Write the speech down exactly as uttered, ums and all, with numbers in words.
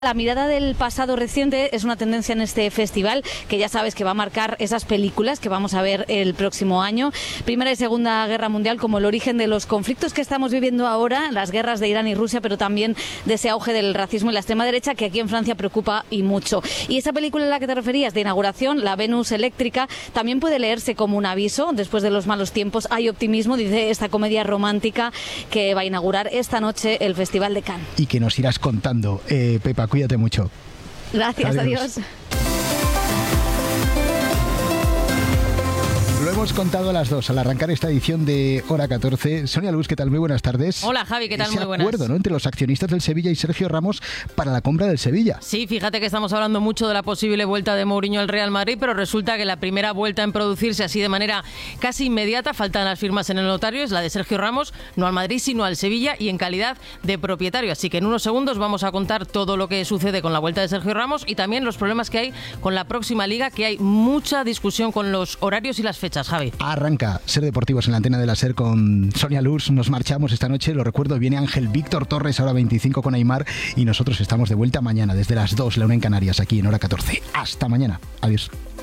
La mirada del pasado reciente es una tendencia en este festival que ya sabes que va a marcar esas películas que vamos a ver el próximo año. Primera y Segunda Guerra Mundial como el origen de los conflictos que estamos viviendo ahora, las guerras de Irán y Rusia, pero también de ese auge del racismo y la extrema derecha que aquí en Francia preocupa y mucho. Y esa película a la que te referías de inauguración, La Venus Eléctrica, también puede leerse como un aviso. Después de los malos tiempos hay optimismo, dice esta comedia romántica que va a inaugurar esta noche el Festival de Cannes. Y que nos irás contando, eh, Pepa. Cuídate mucho. Gracias, adiós. adiós. Lo hemos contado a las dos al arrancar esta edición de Hora catorce. Sonia Luz, ¿qué tal? Muy buenas tardes. Hola, Javi, ¿qué tal? Ese Muy buenas. acuerdo, ¿no?, entre los accionistas del Sevilla y Sergio Ramos para la compra del Sevilla. Sí, fíjate que estamos hablando mucho de la posible vuelta de Mourinho al Real Madrid, pero resulta que la primera vuelta en producirse así de manera casi inmediata, faltan las firmas en el notario, es la de Sergio Ramos, no al Madrid, sino al Sevilla y en calidad de propietario. Así que en unos segundos vamos a contar todo lo que sucede con la vuelta de Sergio Ramos y también los problemas que hay con la próxima Liga, que hay mucha discusión con los horarios y las fechas, Javi. Arranca Ser Deportivos en la antena de la SER con Sonia Luz. Nos marchamos esta noche, lo recuerdo, viene Ángel Víctor Torres, ahora veinticinco con Aimar, y nosotros estamos de vuelta mañana desde las dos, la una en Canarias, aquí en Hora catorce. Hasta mañana. Adiós.